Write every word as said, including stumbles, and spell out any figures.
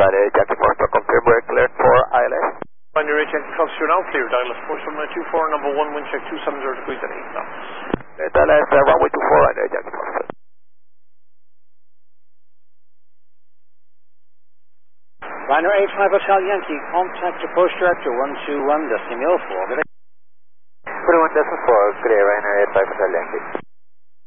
Charlie, Jackie Foster, confirm we're cleared for I L S. On your H X you're now cleared, I L S four seven two four, number one, wind check two seven zero degrees at eight knots. I L S, uh, runway two four, right there, Jackie Foster. Liner eight five Hotel Yankee, contact approach director one two one decimal four. one two one decimal four, clear, Liner eight five Hotel Yankee.